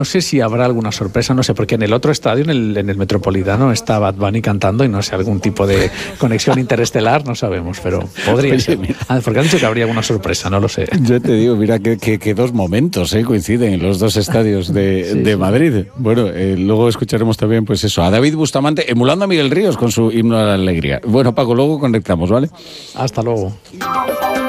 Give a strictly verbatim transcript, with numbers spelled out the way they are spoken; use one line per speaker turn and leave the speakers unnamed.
No sé si habrá alguna sorpresa, no sé, porque en el otro estadio, en el, en el Metropolitano, está Bad Bunny cantando y no sé, algún tipo de conexión interestelar, no sabemos, pero podría ser. Ah, porque han dicho que habría alguna sorpresa, no lo sé.
Yo te digo, mira que, que, que dos momentos ¿eh? coinciden en los dos estadios de, sí, de sí. Madrid. Bueno, eh, luego escucharemos también, pues eso, a David Bustamante emulando a Miguel Ríos con su himno a la alegría. Bueno, Paco, luego conectamos, ¿vale?
Hasta luego.